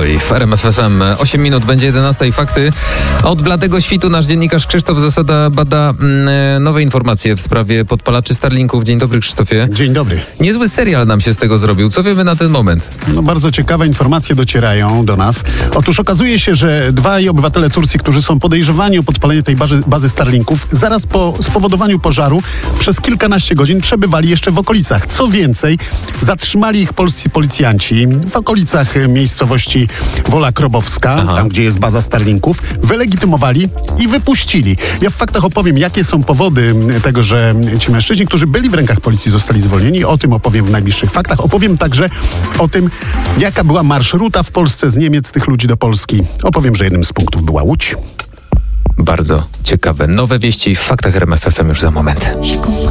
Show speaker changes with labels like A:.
A: Boy w RMF FM. 8 minut, będzie 11 i fakty. Od bladego świtu nasz dziennikarz Krzysztof Zasada bada nowe informacje w sprawie podpalaczy Starlinków. Dzień dobry, Krzysztofie.
B: Dzień dobry.
A: Niezły serial nam się z tego zrobił. Co wiemy na ten moment?
B: No, bardzo ciekawe informacje docierają do nas. Otóż okazuje się, że dwaj obywatele Turcji, którzy są podejrzewani o podpalenie tej bazy Starlinków, zaraz po spowodowaniu pożaru przez kilkanaście godzin przebywali jeszcze w okolicach. Co więcej, zatrzymali ich polscy policjanci w okolicach miejscowości Wola Krobowska, tam gdzie jest baza Starlinków, wylegitymowali i wypuścili. Ja w faktach opowiem, jakie są powody tego, że ci mężczyźni, którzy byli w rękach policji, zostali zwolnieni. O tym opowiem w najbliższych faktach. Opowiem także o tym, jaka była marszruta w Polsce z Niemiec tych ludzi do Polski. Opowiem, że jednym z punktów była Łódź.
A: Bardzo ciekawe. Nowe wieści w faktach RMF FM już za moment.